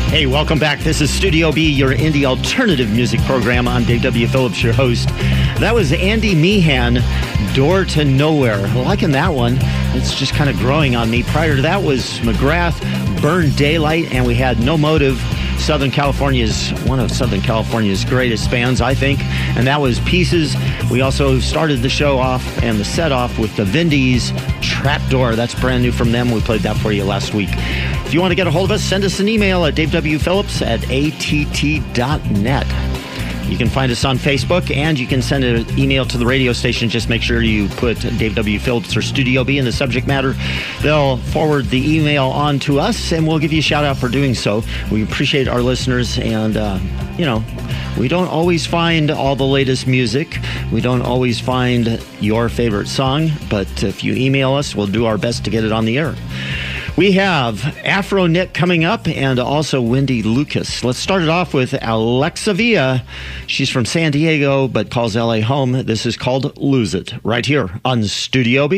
Hey, welcome back. This is Studio B, your indie alternative music program. I'm Dave W. Phillips, your host. That was Andy Meehan, Door to Nowhere. Liking that one. It's just kind of growing on me. Prior to that was McGrath, Burn Daylight, and we had No Motive, one of Southern California's greatest bands, I think, and that was Pieces. We also started the show off and the set off with the Vindies, Trapdoor. That's brand new from them. We played that for you last week. If you want to get a hold of us, send us an email at davewphillips@att.net. You can find us on Facebook, and you can send an email to the radio station. Just make sure you put Dave W. Phillips or Studio B in the subject matter. They'll forward the email on to us, and we'll give you a shout-out for doing so. We appreciate our listeners, and, we don't always find all the latest music. We don't always find your favorite song, but if you email us, we'll do our best to get it on the air. We have Afro Nick coming up and also Wendy Lucas. Let's start it off with Alexa Villa. She's from San Diego but calls LA home. This is called Lose It right here on Studio B.